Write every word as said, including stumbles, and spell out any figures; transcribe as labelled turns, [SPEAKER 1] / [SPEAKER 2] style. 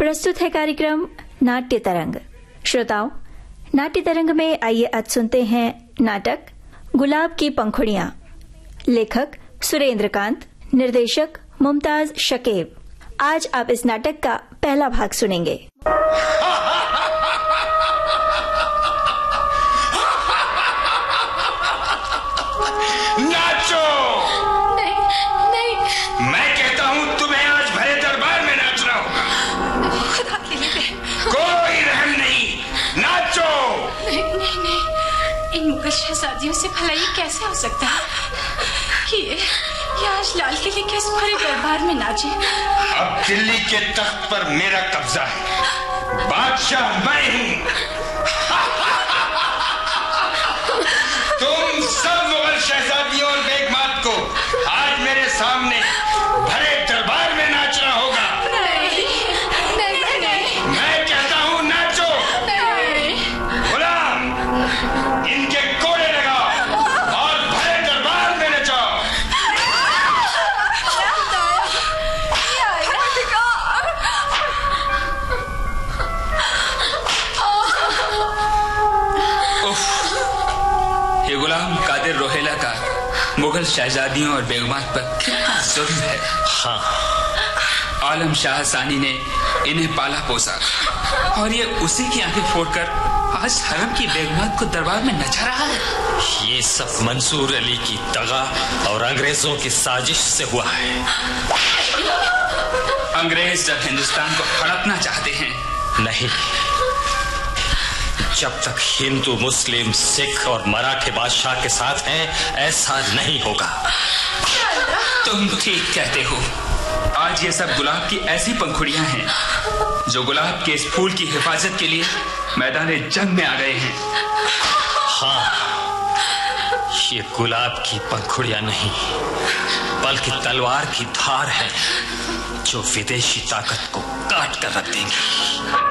[SPEAKER 1] प्रस्तुत है कार्यक्रम नाट्य तरंग। श्रोताओं, नाट्य तरंग में आइए आज सुनते हैं नाटक गुलाब की पंखुड़ियां। लेखक सुरेंद्र कांत, निर्देशक मुमताज शकीब। आज आप इस नाटक का पहला भाग सुनेंगे।
[SPEAKER 2] नाचो!
[SPEAKER 3] नहीं, नहीं।
[SPEAKER 2] मैं कहता हूँ तुम्हें आज भरे दरबार में नाचना होगा।
[SPEAKER 3] खुदा के लिए
[SPEAKER 2] कोई रहम नहीं, नाचो!
[SPEAKER 3] नहीं, नहीं, नहीं। इन मुगल शहजादियों से भलाई कैसे हो सकता है कि ये, ये आज लाल किले के इस भरे दरबार में नाचे?
[SPEAKER 2] अब दिल्ली के तख्त पर मेरा कब्जा है, बादशाह मैं हूँ। तुम सब मुगल शहजादियों और बेगमात को आज मेरे सामने भरे दरबार में नाचना होगा।
[SPEAKER 3] नहीं, नहीं, नहीं।
[SPEAKER 2] मैं कहता हूँ नाचो।
[SPEAKER 3] नहीं।
[SPEAKER 2] गुलाम, इनके कोड़े लगाओ और भरे दरबार में नचाओ।
[SPEAKER 4] ये गुलाम कादिर रोहेला का मुगल शहजादियों और बेगमात पर कितना जुल्म है। हाँ, आलम शाह सानी ने इन्हें पाला पोसा और ये उसी की आंखें फोड़कर आज हरम की बेगमात को दरबार में नचा रहा है।
[SPEAKER 5] ये सब मंसूर अली की दगा और अंग्रेजों की साजिश से हुआ है।
[SPEAKER 4] अंग्रेज जब हिंदुस्तान को हड़पना चाहते हैं,
[SPEAKER 5] नहीं, जब तक हिंदू, मुस्लिम, सिख और मराठे बादशाह के साथ हैं, ऐसा नहीं होगा।
[SPEAKER 4] तुम ठीक कहते हो। आज ये सब गुलाब की ऐसी पंखुड़ियां हैं जो गुलाब के इस फूल की हिफाजत के लिए मैदान जंग में आ गए हैं।
[SPEAKER 5] हाँ, ये गुलाब की पंखुड़ियां नहीं बल्कि तलवार की धार है जो विदेशी ताकत को काट कर रख देंगी।